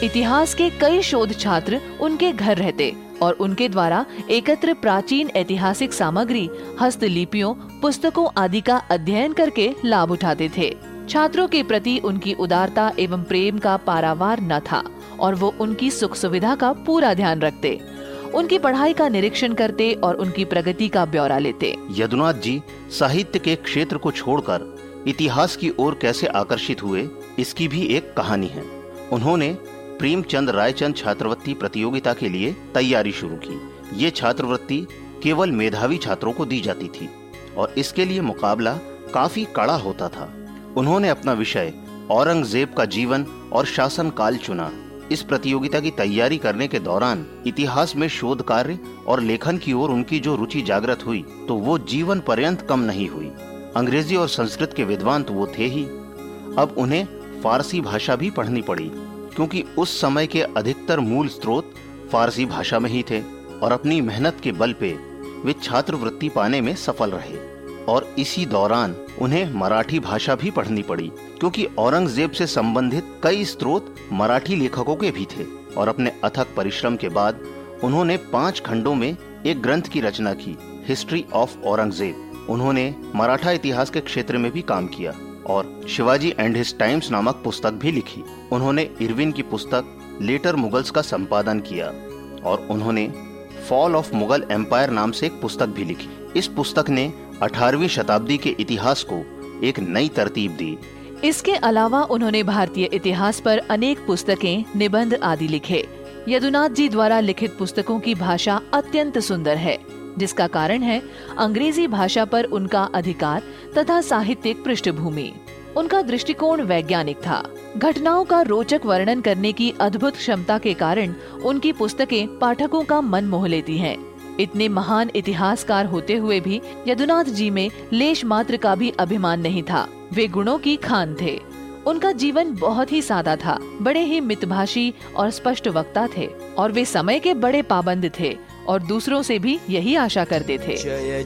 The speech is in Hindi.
इतिहास के कई शोध छात्र उनके घर रहते और उनके द्वारा एकत्र प्राचीन ऐतिहासिक सामग्री, हस्तलिपियों, पुस्तकों आदि का अध्ययन करके लाभ उठाते थे। छात्रों के प्रति उनकी उदारता एवं प्रेम का पारावार न था और वो उनकी सुख सुविधा का पूरा ध्यान रखते, उनकी पढ़ाई का निरीक्षण करते और उनकी प्रगति का ब्यौरा लेते। यदुनाथ जी साहित्य के क्षेत्र को छोड़कर इतिहास की ओर कैसे आकर्षित हुए, इसकी भी एक कहानी है। उन्होंने प्रेमचंद रायचंद छात्रवृत्ति प्रतियोगिता के लिए तैयारी शुरू की। ये छात्रवृत्ति केवल मेधावी छात्रों को दी जाती थी और इसके लिए मुकाबला काफी कड़ा होता था। उन्होंने अपना विषय औरंगजेब का जीवन और शासन काल चुना। इस प्रतियोगिता की तैयारी करने के दौरान इतिहास में शोध कार्य और लेखन की ओर उनकी जो रुचि जागृत हुई तो वो जीवन पर्यंत कम नहीं हुई। अंग्रेजी और संस्कृत के विद्वान तो वो थे ही, अब उन्हें फारसी भाषा भी पढ़नी पड़ी क्योंकि उस समय के अधिकतर मूल स्रोत फारसी भाषा में ही थे और अपनी मेहनत के बल पे वे छात्रवृत्ति पाने में सफल रहे। और इसी दौरान उन्हें मराठी भाषा भी पढ़नी पड़ी क्योंकि औरंगजेब से संबंधित कई स्रोत मराठी लेखकों के भी थे। और अपने अथक परिश्रम के बाद उन्होंने 5 खंडों में एक ग्रंथ की रचना की, हिस्ट्री ऑफ औरंगजेब। उन्होंने मराठा इतिहास के क्षेत्र में भी काम किया और शिवाजी एंड हिज टाइम्स नामक पुस्तक भी लिखी। उन्होंने इरविन की पुस्तक लेटर मुगल्स का संपादन किया और उन्होंने फॉल ऑफ मुगल एम्पायर नाम से एक पुस्तक भी लिखी। इस पुस्तक ने 18वीं शताब्दी के इतिहास को एक नई तरतीब दी। इसके अलावा उन्होंने भारतीय इतिहास पर अनेक पुस्तकें, निबंध आदि लिखे। यदुनाथ जी द्वारा लिखित पुस्तकों की भाषा अत्यंत सुंदर है, जिसका कारण है अंग्रेजी भाषा पर उनका अधिकार तथा साहित्यिक पृष्ठभूमि। उनका दृष्टिकोण वैज्ञानिक था। घटनाओं का रोचक वर्णन करने की अद्भुत क्षमता के कारण उनकी पुस्तकें पाठकों का मन मोह लेती हैं। इतने महान इतिहासकार होते हुए भी यदुनाथ जी में लेश मात्र का भी अभिमान नहीं था। वे गुणों की खान थे। उनका जीवन बहुत ही सादा था, बड़े ही मितभाषी और स्पष्ट वक्ता थे और वे समय के बड़े पाबंद थे और दूसरों से भी यही आशा करते थे।